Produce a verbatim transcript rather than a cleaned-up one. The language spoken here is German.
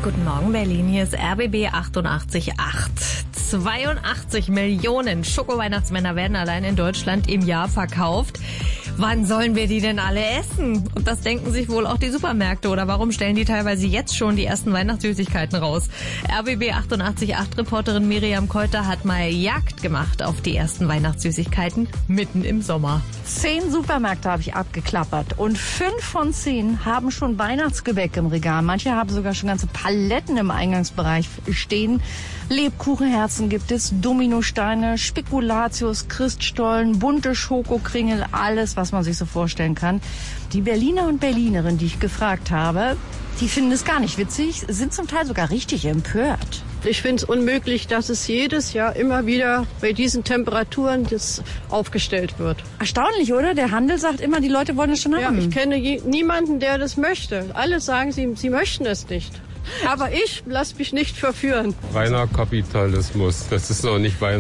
Guten Morgen, Berlin. Hier ist R B B achtundachtzig Komma acht. zweiundachtzig Millionen Schoko-Weihnachtsmänner werden allein in Deutschland im Jahr verkauft. Wann sollen wir die denn alle essen? Und das denken sich wohl auch die Supermärkte. Oder warum stellen die teilweise jetzt schon die ersten Weihnachtssüßigkeiten raus? R B B achtundachtzig Komma acht Reporterin Miriam Keuter hat mal Jagd gemacht auf die ersten Weihnachtssüßigkeiten mitten im Sommer. Zehn Supermärkte habe ich abgeklappert und fünf von zehn haben schon Weihnachtsgebäck im Regal. Manche haben sogar schon ganze Paletten im Eingangsbereich stehen. Lebkuchenherzen gibt es, Dominosteine, Spekulatius, Christstollen, bunte Schokokringel, alles, was man sich so vorstellen kann. Die Berliner und Berlinerinnen, die ich gefragt habe, die finden es gar nicht witzig, sind zum Teil sogar richtig empört. Ich finde es unmöglich, dass es jedes Jahr immer wieder bei diesen Temperaturen das aufgestellt wird. Erstaunlich, oder? Der Handel sagt immer, die Leute wollen es schon haben. Ja, ich kenne je, niemanden, der das möchte. Alle sagen, sie, sie möchten es nicht. Aber ich lasse mich nicht verführen. Reiner Kapitalismus, das ist doch nicht Weihnachten.